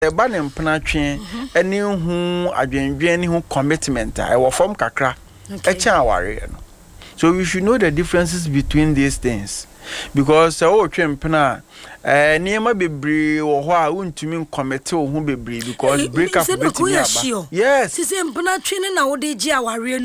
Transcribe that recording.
Eba ne mpena twen eni hu adwendwen ni hu commitment I wo form kakra e cha aware no. So we should know the differences between these things because o twen mpena niema bebre wo ho a untumi commit wo hu bebre because break up betimi aba. Yes. Sisi mpena twen na wo de gi aware